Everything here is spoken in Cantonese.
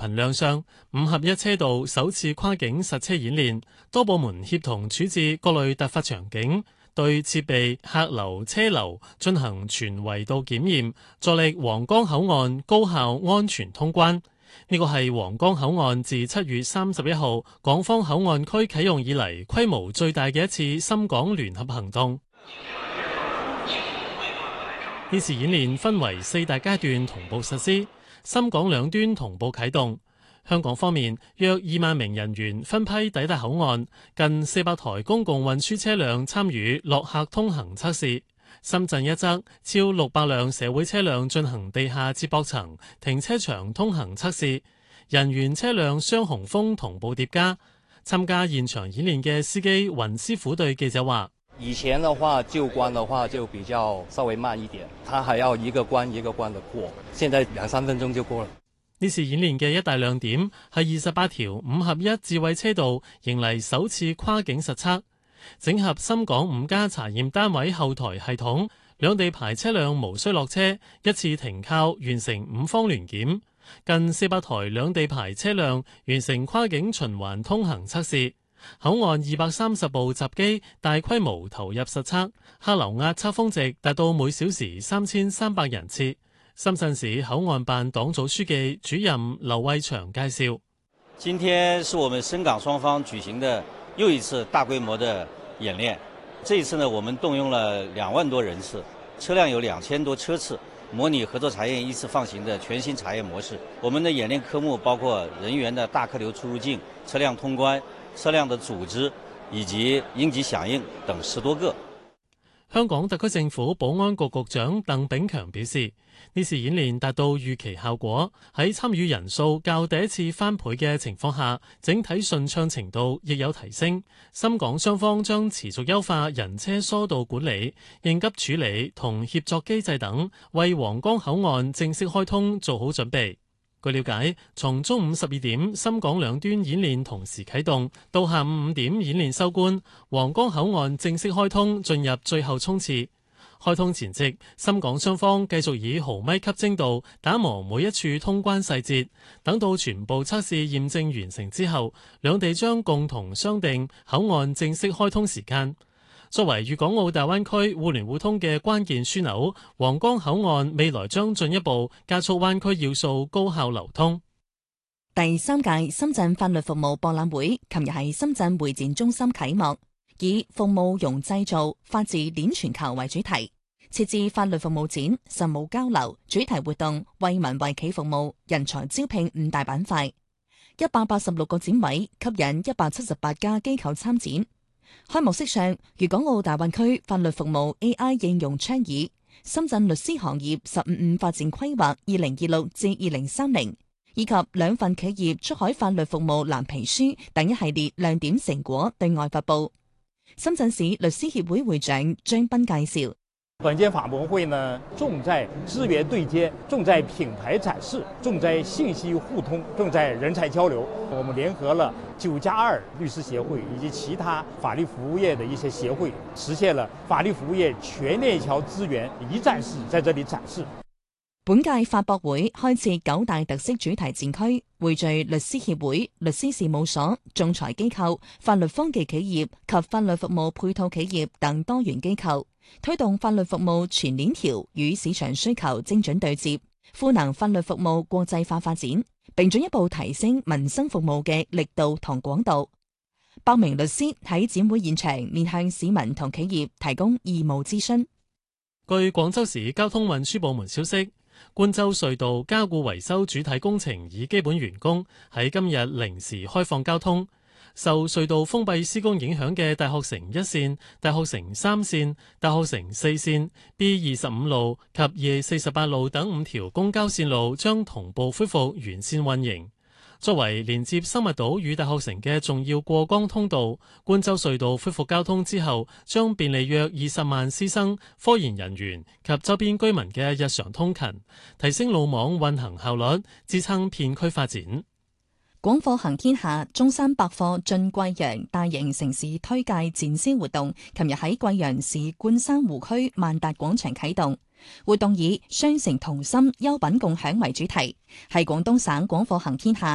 頻亮相，5合1車道首次跨境實車演練，多部門協同處置各類突發場景，對設備、客流、車流進行全維度檢驗，助力皇崗口岸高效安全通關。呢個係皇崗口岸自7月31號港方口岸區啟用以嚟規模最大嘅一次深港聯合行動。呢次演練分為4大階段同步實施，深港兩端同步啟動。香港方面約2萬名人員分批抵達口岸，近400台公共運輸車輛參與落客通行測試。深圳一側超600輛社會車輛進行地下接駁層停車場通行測試，人員車輛雙雄風同步疊加。參加現場演練嘅司機雲師傅對記者話： 以前的話舊關的話就比較稍微慢一點，它還要一個關一個關的過，現在2-3分鐘就過了。 呢次演練嘅一大亮點係28條5合1智慧車道迎嚟首次跨境實測，整合深港5家查驗單位後台系統，兩地牌車輛無需落車，一次停靠完成5方聯檢，近400台兩地牌車輛完成跨境循環通行測試。口岸230部閘機大規模投入實測，客流壓測峰值達到每小時3300人次。深圳市口岸辦黨組書記主任劉衛祥介紹： 今天是我們深港雙方舉行的又一次大規模的演練。這一次呢，我們動用了2萬多人次，車輛有2000多車次，模擬合作查驗依次放行的全新查驗模式。我們的演練科目包括人員的大客流出入境、車輛通關、車輛的組織以及應急響應等10多個。 香港特區政府保安局局長鄧炳強表示，呢次演練達到預期效果，喺參與人數較第一次翻倍嘅情況下，整體順暢程度亦有提升。深港雙方將持續優化人車疏導管理、應急處理同協作機制等，為皇崗口岸正式開通做好準備。據了解，從中午12點深港兩端演練同時啟動，到下午5點演練收官，皇崗口岸正式開通進入最後衝刺。開通前夕，深港雙方繼續以毫米級精度打磨每一處通關細節，等到全部測試驗證完成之後，兩地將共同商定口岸正式開通時間。作為粵港澳大灣區互聯互通嘅關鍵樞紐，皇崗口岸未來將進一步加速灣區要素高效流通。 第3屆深圳法律服務博覽會琴日喺深圳會展中心啟幕，以服務融製造、法治鏈全球為主題，設置法律服務展、實務交流、主題活動、為民為企服務、人才招聘5大板塊，186個展位吸引178家機構參展。開幕式上，粵港澳大灣區法律服務 AI 應用倡議、深圳律師行業15發展規劃2026至2030，以及2份企業出海法律服務藍皮書等一系列亮點成果對外發布。深圳市律師協會會長張斌介紹： 本屆法博會呢，重在資源對接，重在品牌展示，重在信息互通，重在人才交流。我們聯合了9+2律師協會以及其他法律服務業的一些協會，實現了法律服務業全鏈條資源一站式在這裡展示。 本屆法博會開設9大特色主題展區，匯聚律師協會、律師事務所、仲裁機構、法律科技企業及法律服務配套企業等多元機構，推動法律服務全鏈條與市場需求精準對接，賦能法律服務國際化發展，並進一步提升民生服務嘅力度同廣度。8名律師喺展會現場面向市民同企業提供義務諮詢。 據廣州市交通運輸部門消息，官州隧道加固維修主體工程已基本完工，喺今日零時開放交通。受隧道封閉施工影響嘅大學城1線、大學城3線、大學城4線、B25路及E48路等5條公交線路將同步恢復全線運營。作為連接生物島與大學城嘅重要過江通道，官州隧道恢復交通之後，將便利約20萬師生、科研人員及周邊居民嘅日常通勤，提升路網運行效率，支撐片區發展。 廣貨行天下中山百貨進貴陽大型城市推介展銷活動，琴日喺貴陽市冠山湖區萬達廣場啟動。活動以雙城同心、優品共享為主題，係廣東省廣貨行天下